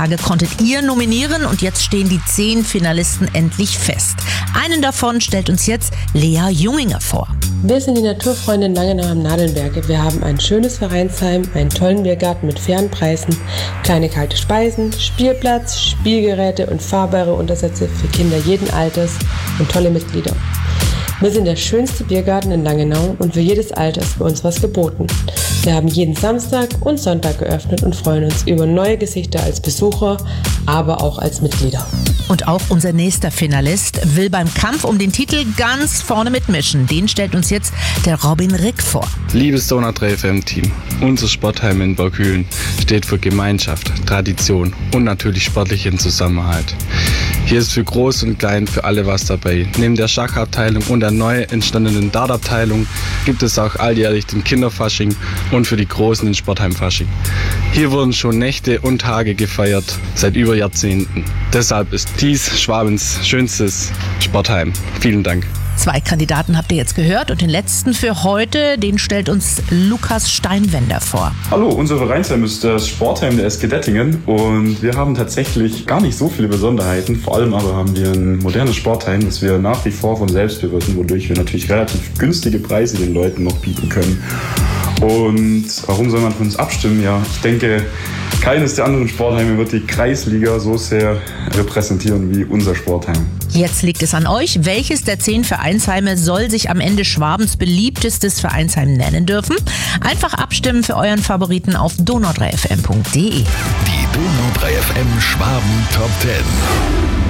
Tage konntet ihr nominieren und jetzt stehen die 10 Finalisten endlich fest. Einen davon stellt uns jetzt Lea Junginger vor. Wir sind die Naturfreunde in Langenau am Nadelnberge. Wir haben ein schönes Vereinsheim, einen tollen Biergarten mit fairen Preisen, kleine kalte Speisen, Spielplatz, Spielgeräte und fahrbare Untersätze für Kinder jeden Alters und tolle Mitglieder. Wir sind der schönste Biergarten in Langenau und für jedes Alter ist bei uns was geboten. Wir haben jeden Samstag und Sonntag geöffnet und freuen uns über neue Gesichter als Besucher, aber auch als Mitglieder. Und auch unser nächster Finalist will beim Kampf um den Titel ganz vorne mitmischen. Den stellt uns jetzt der Robin Rick vor. Liebes Donau 3 FM-Team, unser Sportheim in Borkühlen steht für Gemeinschaft, Tradition und natürlich sportlichen Zusammenhalt. Hier ist für Groß und Klein für alle was dabei. Neben der Schachabteilung und der neu entstandenen Dartabteilung gibt es auch alljährlich den Kinderfasching und für die Großen den Sportheimfasching. Hier wurden schon Nächte und Tage gefeiert, seit über Jahrzehnten. Deshalb ist dies Schwabens schönstes Sportheim. Vielen Dank. 2 Kandidaten habt ihr jetzt gehört und den letzten für heute, den stellt uns Lukas Steinwender vor. Hallo, unser Vereinsheim ist das Sportheim der SG Dettingen und wir haben tatsächlich gar nicht so viele Besonderheiten. Vor allem aber haben wir ein modernes Sportheim, das wir nach wie vor von selbst bewirten, wodurch wir natürlich relativ günstige Preise den Leuten noch bieten können. Und warum soll man für uns abstimmen? Ja, ich denke, keines der anderen Sportheime wird die Kreisliga so sehr repräsentieren wie unser Sportheim. Jetzt liegt es an euch. Welches der 10 Vereinsheime soll sich am Ende Schwabens beliebtestes Vereinsheim nennen dürfen? Einfach abstimmen für euren Favoriten auf donau3fm.de. Die Donau 3 FM Schwaben Top 10.